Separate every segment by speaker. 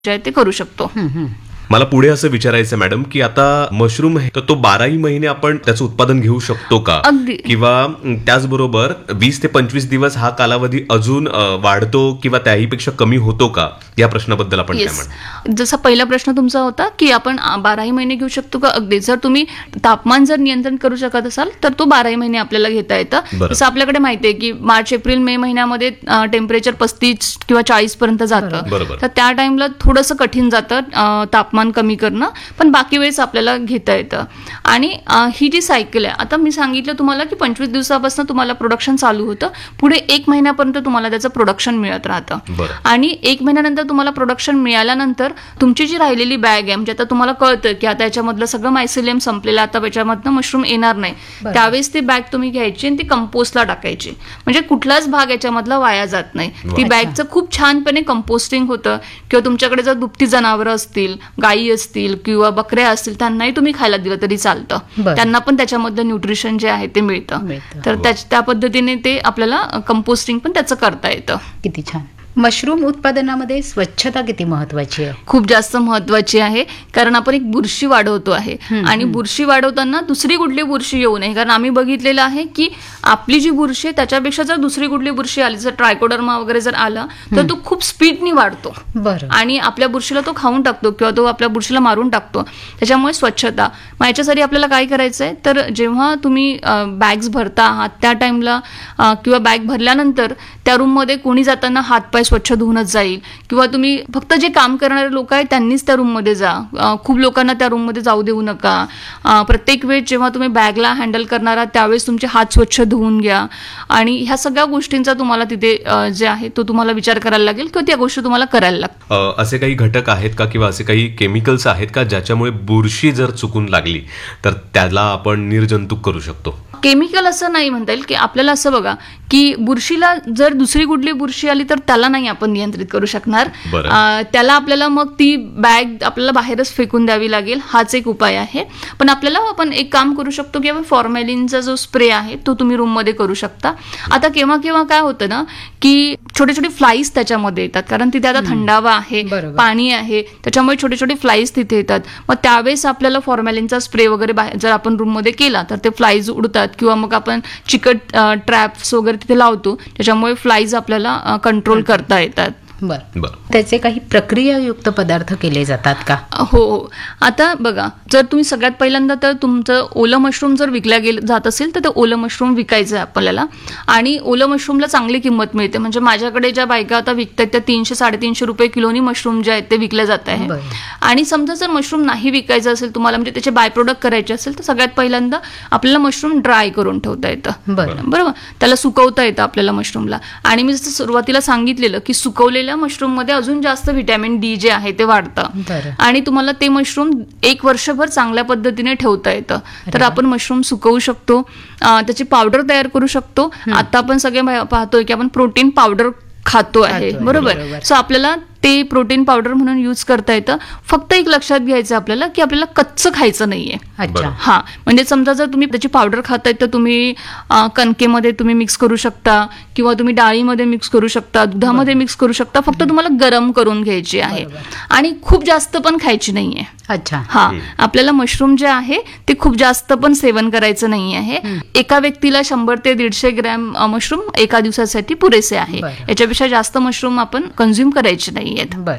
Speaker 1: जे आहे ते करू शकतो.
Speaker 2: मला पुढे असं विचारायचं मॅडम की आता मशरूम आहे तर तो 12ही महिने आपण त्याचं उत्पादन घेऊ शकतो का?
Speaker 1: अगदी.
Speaker 2: किंवा त्याचबरोबर 20 ते 25 दिवस हा कालावधी अजून वाढतो किंवा त्याहीपेक्षा कमी होतो का? या प्रश्नाबद्दल आपण काय म्हणतो?
Speaker 1: जसा पहिला प्रश्न तुमचा होता की आपण 12ही महिने घेऊ शकतो का? अगदी. जर तुम्ही तापमान जर नियंत्रण करू शकत असाल तर तो 12ही महिने आपल्याला घेता येतं. जसं आपल्याकडे माहिती आहे की मार्च एप्रिल मे महिन्यामध्ये टेम्परेचर 35 किंवा 40 पर्यंत जातं, तर त्या टाइमला थोडंसं कठीण जातं तापमान कमी करणं, पण बाकी वेळेस आपल्याला घेता येतं. आणि ही जी सायकल आहे, आता मी सांगितलं तुम्हाला की 25 दिवसापासून तुम्हाला प्रोडक्शन चालू होतं, पुढे 1 महिन्यापर्यंत तुम्हाला त्याचं प्रोडक्शन मिळत राहतं. आणि 1 महिन्यानंतर तुम्हाला प्रोडक्शन मिळाल्यानंतर तुमची जी राहिलेली बॅग आहे, म्हणजे आता तुम्हाला कळतं की आता याच्यामधलं सगळं मायसिलियम संपलेलं, आता याच्यामधनं मशरूम येणार नाही, त्यावेळेस ती बॅग तुम्ही घ्यायची आणि ती कंपोस्टला टाकायची. म्हणजे कुठलाच भाग याच्यामधला वाया जात नाही. ती बॅगचं खूप छानपणे कंपोस्टिंग होतं. किंवा तुमच्याकडे जर दुभती जनावरं असतील, गायी असतील किंवा बकऱ्या असतील, त्यांनाही तुम्ही खायला दिलं तरी चालतं. त्यांना पण त्याच्यामधलं न्यूट्रिशन जे आहे ते मिळतं. तर त्या पद्धतीने ते आपल्याला कंपोस्टिंग पण त्याचं करता येतं.
Speaker 3: किती छान. मशरूम उत्पादनामध्ये स्वच्छता किती महत्वाची आहे?
Speaker 1: खूप जास्त महत्वाची आहे, कारण आपण एक बुरशी वाढवतो आहे. आणि बुरशी वाढवताना दुसरी कुठली बुरशी येऊ नये, कारण आम्ही बघितलेलं आहे की आपली जी बुरशी आहे त्याच्यापेक्षा जर दुसरी कुठली बुरशी आली, जर ट्रायकोडर्मा वगैरे जर आला तर तो खूप स्पीडनी वाढतो आणि आपल्या बुरशीला तो खाऊन टाकतो किंवा तो आपल्या बुरशीला मारून टाकतो. त्याच्यामुळे स्वच्छता. मग याच्यासाठी आपल्याला काय करायचं आहे, तर जेव्हा तुम्ही बॅग्स भरता आहात त्या टाइमला किंवा बॅग भरल्यानंतर त्या रूममध्ये कोणी जाताना हातपाय स्वच्छ धुवूनच जाईल, किंवा तुम्ही फक्त जे काम करणारे लोक आहेत त्यांनीच त्या रूममध्ये जा. खूप लोकांना त्या रूममध्ये जाऊ देऊ नका. प्रत्येक वेळेस जेव्हा तुम्ही बॅगला हँडल करणार आहात त्यावेळेस तुमचे हात स्वच्छ धुवून घ्या. आणि ह्या सगळ्या गोष्टींचा तुम्हाला तिथे जे आहे तो तुम्हाला विचार करायला लागेल किंवा त्या गोष्टी तुम्हाला करायला लागतात.
Speaker 2: असे काही घटक आहेत का किंवा असे काही केमिकल्स आहेत का ज्याच्यामुळे बुरशी जर चुकून लागली तर त्याला आपण निर्जंतुक करू शकतो?
Speaker 1: केमिकल असं नाही म्हणता येईल की आपल्याला असं बघा की बुरशीला जर दुसरी कुठली बुरशी आली तर त्याला नाही आपण नियंत्रित करू शकणार. त्याला आपल्याला मग ती बॅग आपल्याला बाहेरच फेकून द्यावी लागेल. हाच एक उपाय आहे. पण आपल्याला आपण एक काम करू शकतो की आपण फॉर्मॅलिनचा जो स्प्रे आहे तो तुम्ही रूममध्ये करू शकता. आता केव्हा केव्हा काय होतं ना की छोटे छोटे फ्लाईज त्याच्यामध्ये येतात, कारण तिथे आता थंडावा आहे, पाणी आहे, त्याच्यामुळे छोटे छोटे फ्लाईज तिथे येतात. मग त्यावेळेस आपल्याला फॉर्मॅलिनचा स्प्रे वगैरे जर आपण रूममध्ये केला तर ते फ्लाईज उडतात, किंवा मग आपण चिकट ट्रॅप्स वगैरे तिथे लावतो, त्याच्यामुळे फ्लाईज आपल्याला कंट्रोल करता येतात.
Speaker 3: त्याचे काही प्रक्रियायुक्त पदार्थ केले जातात का?
Speaker 1: हो. आता बघा, जर तुम्ही सगळ्यात पहिल्यांदा तर तुमचं ओलं मशरूम जर विकल्या जात असेल तर ते ओलं मशरूम विकायचं आहे आपल्याला. आणि ओलं मशरूमला चांगली किंमत मिळते. म्हणजे माझ्याकडे ज्या बायका आता विकतात त्या 300-350 रुपये किलोनी मशरूम जे आहेत ते विकले जात आहे. आणि समजा जर मशरूम नाही विकायचं असेल तुम्हाला, म्हणजे त्याचे बाय प्रोडक्ट करायचे असेल, तर सगळ्यात पहिल्यांदा आपल्याला मशरूम ड्राय करून ठेवता येतं. बरोबर. त्याला सुकवता येतं आपल्याला मशरूमला. आणि मी जसं सुरुवातीला सांगितलेलं की सुकवलेल्या मशरूम मध्ये अजून जास्त व्हिटॅमिन डी जे आहे ते वाढतं आणि तुम्हाला ते मशरूम 1 वर्षभर चांगल्या पद्धतीने ठेवता येतं. तर आपण मशरूम सुकवू शकतो, त्याची पावडर तयार करू शकतो. आता आपण सगळे पाहतोय की आपण प्रोटीन पावडर खातो आहे, बरोबर. सो आपल्याला ते प्रोटीन पावडर म्हणून यूज करता येतं. फक्त एक लक्षात घ्यायचं आपल्याला की आपल्याला कच्चं खायचं नाहीये. हा, म्हणजे समजा जर तुम्ही त्याची पावडर खाताय तर तुम्ही कणकेमध्ये तुम्ही मिक्स करू शकता, किंवा तुम्ही डाळीमध्ये मिक्स करू शकता, दुधामध्ये मिक्स करू शकता. फक्त तुम्हाला गरम करून घ्यायची आहे आणि खूप जास्त पण खायची नाहीये. हा, आपल्याला मशरूम जे आहे ते खूप जास्त पण सेवन करायचं नाही आहे. एका व्यक्तीला 100 ते 150 ग्रॅम मशरूम एका दिवसासाठी पुरेसे आहे. याच्यापेक्षा जास्त मशरूम आपण कंझ्युम करायचे नाही.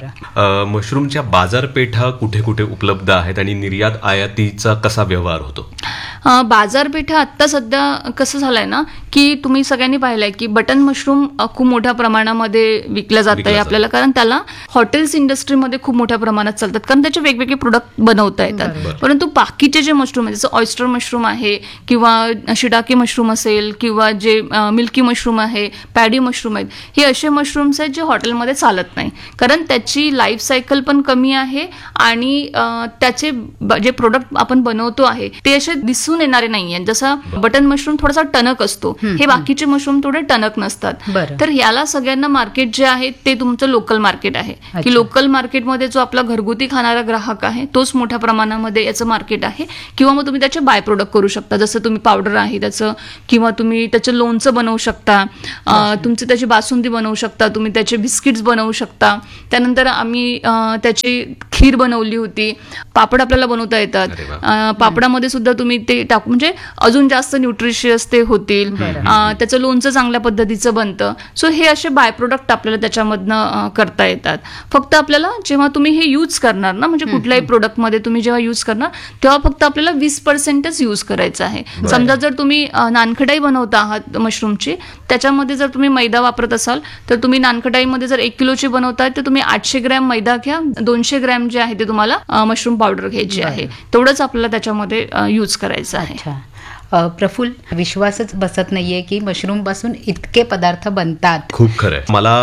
Speaker 2: मशरूमच्या बाजारपेठा कुठे कुठे उपलब्ध आहेत आणि निर्यात आयातीचा कसा व्यवहार होतो?
Speaker 1: बाजारपेठा आता सध्या कसं झालंय ना की तुम्ही सगळ्यांनी पाहिलंय की बटन मशरूम खूप मोठ्या प्रमाणामध्ये विकलं जात आहे आपल्याला, कारण त्याला हॉटेल्स इंडस्ट्रीमध्ये खूप मोठ्या प्रमाणात चालतात, कारण त्याचे वेगवेगळे प्रोडक्ट बनवता येतात. परंतु बाकीचे जे मशरूम आहे, जसं ऑयस्टर मशरूम आहे किंवा शिटाकी मशरूम असेल किंवा जे मिल्की मशरूम आहे, पॅडी मशरूम आहेत, हे असे मशरूम्स आहेत जे हॉटेलमध्ये चालत नाही, कारण त्याची लाईफ सायकल पण कमी आहे आणि त्याचे जे प्रोडक्ट आपण बनवतो आहे ते असे दिसून येणारे नाहीये. जसं बटन मशरूम थोडासा टणक असतो, हे बाकीचे मशरूम थोडे टणक नसतात.
Speaker 3: बरं.
Speaker 1: तर याला सगळ्यांना मार्केट जे आहे ते तुमचं लोकल मार्केट आहे,
Speaker 3: अच्छा.
Speaker 1: की लोकल मार्केटमध्ये जो आपला घरगुती खाणारा ग्राहक आहे तोच मोठ्या प्रमाणामध्ये याचं मार्केट आहे. किंवा मग तुम्ही त्याचे बाय प्रोडक्ट करू शकता, जसं तुम्ही पावडर आहे त्याचं, किंवा तुम्ही त्याचं लोणचं बनवू शकता, तुमची त्याची बासुंदी बनवू शकता, तुम्ही त्याचे बिस्किट्स बनवू शकता. त्यानंतर आम्ही त्याची खीर बनवली होती. पापड आपल्याला बनवता येतात.
Speaker 2: अरे वा.
Speaker 1: पापडामध्ये सुद्धा तुम्ही ते टाकू म्हणजे अजून जास्त न्यूट्रिशियस ते होतील. त्याचं लोणचं चांगल्या पद्धतीचं बनतं. सो हे असे बाय प्रोडक्ट आपल्याला त्याच्यामधनं करता येतात. फक्त आपल्याला जेव्हा तुम्ही हे यूज करणार ना, म्हणजे कुठल्याही प्रोडक्टमध्ये तुम्ही जेव्हा यूज करणार तेव्हा फक्त आपल्याला 20%च यूज करायचं आहे. समजा जर तुम्ही नानखटाई बनवता आहात मशरूमची, त्याच्यामध्ये जर तुम्ही मैदा वापरत असाल तर तुम्ही नानखटाईमध्ये जर 1 किलोची बनवताय तर तुम्ही 800 ग्रॅम मैदा घ्या, 200 ग्रॅम जे आहे ते तुम्हाला मशरूम पावडर घ्यायची आहे. तेवढंच आपल्याला त्याच्यामध्ये यूज करायचं आहे.
Speaker 3: अच्छा. प्रफुल्ल, विश्वासच बसत नाहीये की मशरूम पासून इतके पदार्थ बनतात.
Speaker 2: खूप खरंय. मला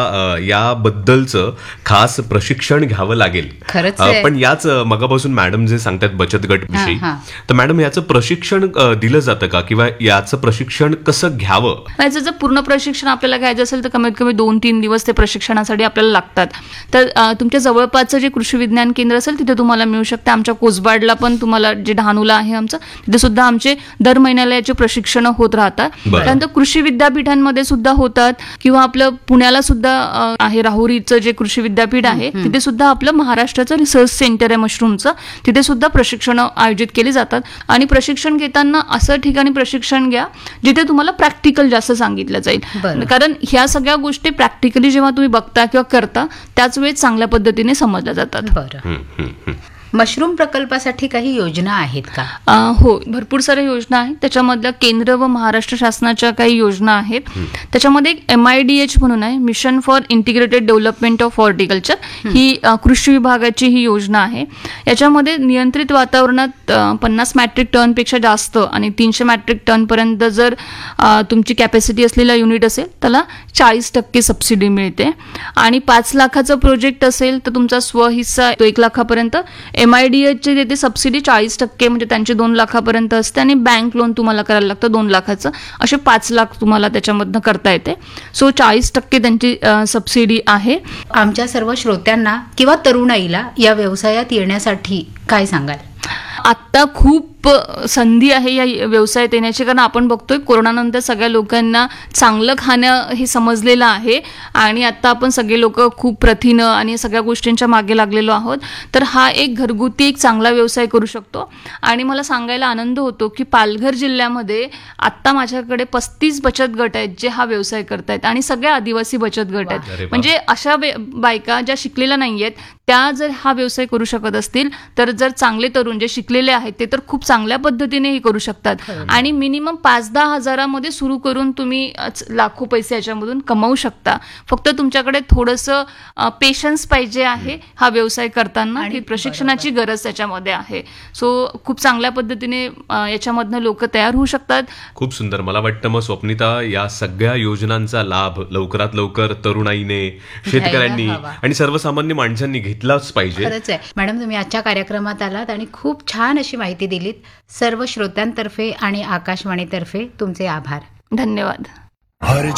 Speaker 2: याबद्दलचं खास प्रशिक्षण घ्यावं लागेल.
Speaker 3: खरंच आहे.
Speaker 2: पण याच मगापासून मॅडम जे सांगतात बचत गट विषयी,
Speaker 3: हां.
Speaker 2: तर मॅडम याचं प्रशिक्षण दिलं जातं का, किंवा याचं प्रशिक्षण कसं घ्यावं?
Speaker 1: याचं जर पूर्ण प्रशिक्षण आपल्याला घ्यायचं असेल तर कमीत कमी 2-3 दिवस ते प्रशिक्षणासाठी आपल्याला लागतात. तर तुमच्या जवळपासचं जे कृषी विज्ञान केंद्र असेल तिथे तुम्हाला मिळू शकतं. आमच्या कोसबाडला पण तुम्हाला, जे डहाणूला आहे आमचं, तिथे सुद्धा आमचे दर महिन्याला याचे प्रशिक्षण होत राहतात.
Speaker 2: बरं.
Speaker 1: त्यानंतर कृषी विद्यापीठांमध्ये सुद्धा होतात, किंवा आपलं पुण्याला सुद्धा आहे, राहुरीचं जे कृषी विद्यापीठ आहे तिथे सुद्धा आपलं महाराष्ट्राचं रिसर्च सेंटर आहे मशरूमचं, तिथे सुद्धा प्रशिक्षण आयोजित केली जातात. आणि प्रशिक्षण घेताना असं ठिकाणी प्रशिक्षण घ्या जिथे तुम्हाला प्रॅक्टिकल जास्त सांगितलं जाईल.
Speaker 3: बरं.
Speaker 1: कारण ह्या सगळ्या गोष्टी प्रॅक्टिकली जेव्हा तुम्ही बघता किंवा करता त्याच वेळेस चांगल्या पद्धतीने समजल्या जातात.
Speaker 3: बरं. मशरूम प्रकल्पासाठी काही योजना आहेत का?
Speaker 1: हो, भरपूर साऱ्या योजना आहेत. त्याच्यामधल्या केंद्र व महाराष्ट्र शासनाच्या काही योजना आहेत. त्याच्यामध्ये एक MIDH म्हणून आहे, mission for integrated development of horticulture, ही कृषी विभागाची ही योजना आहे. याच्यामध्ये नियंत्रित वातावरणात 50 मेट्रिक टनपेक्षा जास्त आणि 300 मेट्रिक टनपर्यंत जर तुमची कॅपॅसिटी असलेला युनिट असेल त्याला 40% सबसिडी मिळते. आणि 5 लाखाचं प्रोजेक्ट असेल तर तुमचा स्वहिस्सा तो 1 लाखापर्यंत. MIDHचे देते सबसिडी 40%, म्हणजे त्यांचे 2 लाखापर्यंत असते. आणि बँक लोन तुम्हाला करायला लागतं 2 लाखाचं. असे 5 लाख तुम्हाला त्याच्यामधनं करता येते. सो 40% त्यांची सबसिडी आहे.
Speaker 3: आमच्या सर्व श्रोत्यांना किंवा तरुणाईला या व्यवसायात येण्यासाठी काय सांगाल?
Speaker 1: आत्ता खूप संधी आहे या व्यवसायात येण्याची, कारण आपण बघतोय कोरोनानंतर सगळ्या लोकांना चांगलं खाणं हे समजलेलं आहे आणि आता आपण सगळे लोक खूप प्रथिनं आणि सगळ्या गोष्टींच्या मागे लागलेलो आहोत. तर हा एक घरगुती एक चांगला व्यवसाय करू शकतो. आणि मला सांगायला आनंद होतो की पालघर जिल्ह्यामध्ये आत्ता माझ्याकडे 35 बचत गट आहेत जे हा व्यवसाय करतायत, आणि सगळ्या आदिवासी बचत गट
Speaker 2: अरे
Speaker 1: आहेत.
Speaker 2: वा.
Speaker 1: म्हणजे अशा बायका ज्या शिकलेल्या नाहीयेत त्या जर हा व्यवसाय करू शकत असतील तर जर चांगले तरुण जे शिकलेले आहेत ते तर खूप चांगल्या पद्धतीने हे करू शकतात. आणि मिनिमम 5-10 हजारामध्ये सुरू करून तुम्ही लाखो पैसे याच्यामधून कमावू शकता. फक्त तुमच्याकडे थोडंसं पेशन्स पाहिजे आहे हा व्यवसाय करताना,
Speaker 3: आणि
Speaker 1: ही प्रशिक्षणाची गरज त्याच्यामध्ये आहे. सो खूप चांगल्या पद्धतीने याच्यामधनं लोक तयार होऊ शकतात.
Speaker 2: खूप सुंदर. मला वाटतं मग स्वप्निता, या सगळ्या योजनांचा लाभ लवकरात लवकर तरुणाईने, शेतकऱ्यांनी
Speaker 3: घ्यायला हवा.
Speaker 2: आणि सर्वसामान्य माणसांनी घेतलाच पाहिजे.
Speaker 3: खरंच आहे मॅडम, तुम्ही आजच्या कार्यक्रमात आलात आणि खूप छान अशी माहिती दिलीत. सर्व श्रोत्यांतर्फे आणि आकाशवाणीतर्फे तुमचे आभार.
Speaker 1: धन्यवाद.
Speaker 4: हर